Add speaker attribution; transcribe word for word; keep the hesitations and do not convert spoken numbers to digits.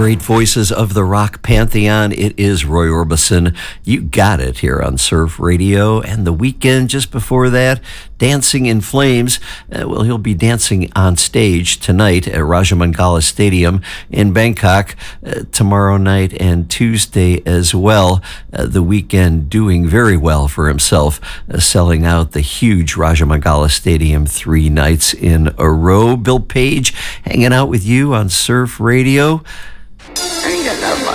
Speaker 1: great voices of the rock pantheon. It is Roy Orbison. You got it here on Surf Radio. And the weekend just before that, Dancing in Flames. Uh, well, he'll be dancing on stage tonight at Rajamangala Stadium in Bangkok, uh, tomorrow night and Tuesday as well. Uh, the weekend doing very well for himself, uh, selling out the huge Rajamangala Stadium three nights in a row. Bill Page hanging out with you on Surf Radio.
Speaker 2: Ain't got no